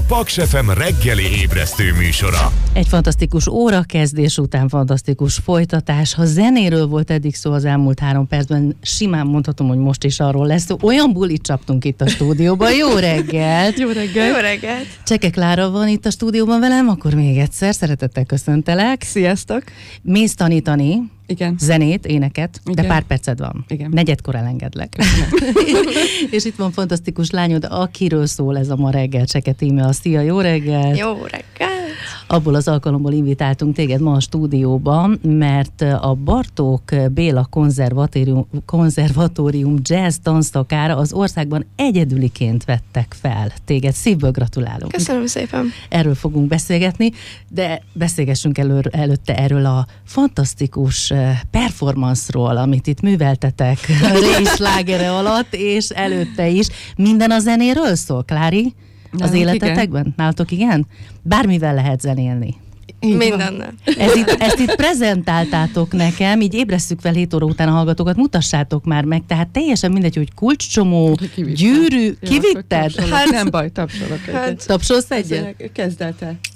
Paks FM reggeli ébresztő műsora. Egy fantasztikus órakezdés után fantasztikus folytatás. Ha zenéről volt eddig szó az elmúlt 3 percben, simán mondhatom, hogy most is arról lesz szó. Olyan bulit csaptunk itt a stúdióban. Jó reggelt! Jó reggelt! Jó reggelt! Cseke Klára van itt a stúdióban velem, akkor még egyszer szeretettel köszöntelek. Sziasztok! Mész tanítani. Igen. Zenét, éneket, Igen. de pár perced van. Igen. Negyedkor elengedlek. És itt van fantasztikus lányod, akiről szól ez a ma reggel, Cseke Tímea. Szia, jó reggelt! Jó reggelt! Abból az alkalomból invitáltunk téged ma a stúdióban, mert a Bartók Béla Konzervatórium jazz tanszakára az országban egyedüliként vettek fel téged. Szívből gratulálunk. Köszönöm szépen! Erről fogunk beszélgetni, de beszélgessünk előtte erről a fantasztikus performance-ról, amit itt műveltetek Ré slágere alatt, és előtte is. Minden a zenéről szól, Klári? Az életetekben? Igen. Nálatok igen? Bármivel lehet zenélni. Mindennel. Ezt itt prezentáltátok nekem, így ébresszük fel 7 óra után a hallgatókat, mutassátok már meg, tehát teljesen mindegy, hogy kulcscsomó, gyűrű, kivitted? Hát nem baj, tapsolok egyet. Tapsolsz egyet? Kezd el te.